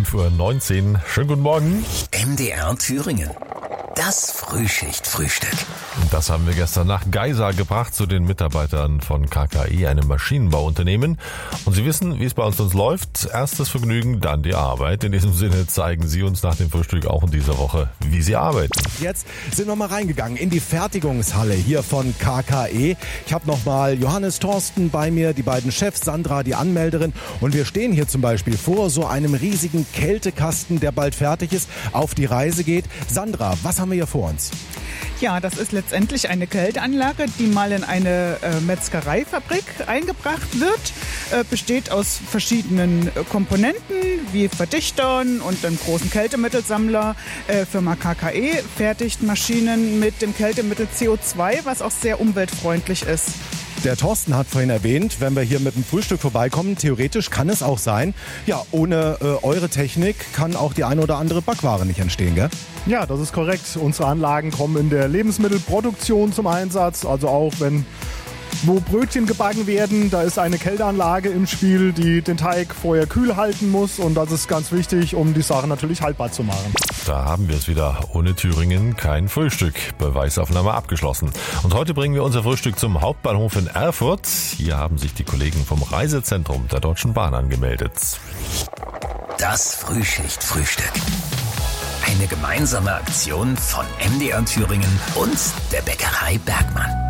5:19 Uhr. Schönen guten Morgen. MDR Thüringen. Das Frühschichtfrühstück. Das haben wir gestern nach Geisa gebracht zu den Mitarbeitern von KKE, einem Maschinenbauunternehmen. Und Sie wissen, wie es bei uns läuft. Erst das Vergnügen, dann die Arbeit. In diesem Sinne zeigen Sie uns nach dem Frühstück auch in dieser Woche, wie Sie arbeiten. Jetzt sind wir mal reingegangen in die Fertigungshalle hier von KKE. Ich habe nochmal Johannes, Thorsten bei mir, die beiden Chefs, Sandra, die Anmelderin. Und wir stehen hier zum Beispiel vor so einem riesigen Kältekasten, der bald fertig ist, auf die Reise geht. Sandra, was haben wir hier vor uns? Ja, das ist letztendlich eine Kälteanlage, die mal in eine Metzgereifabrik eingebracht wird. Besteht aus verschiedenen Komponenten wie Verdichtern und einem großen Kältemittelsammler. Firma KKE fertigt Maschinen mit dem Kältemittel CO2, was auch sehr umweltfreundlich ist. Der Thorsten hat vorhin erwähnt, wenn wir hier mit dem Frühstück vorbeikommen, theoretisch kann es auch sein, ja, ohne eure Technik kann auch die eine oder andere Backware nicht entstehen, gell? Ja, das ist korrekt. Unsere Anlagen kommen in der Lebensmittelproduktion zum Einsatz. Also auch wo Brötchen gebacken werden, da ist eine Kälteanlage im Spiel, die den Teig vorher kühl halten muss. Und das ist ganz wichtig, um die Sache natürlich haltbar zu machen. Da haben wir es wieder. Ohne Thüringen kein Frühstück. Beweisaufnahme abgeschlossen. Und heute bringen wir unser Frühstück zum Hauptbahnhof in Erfurt. Hier haben sich die Kollegen vom Reisezentrum der Deutschen Bahn angemeldet. Das Frühschichtfrühstück. Eine gemeinsame Aktion von MDR Thüringen und der Bäckerei Bergmann.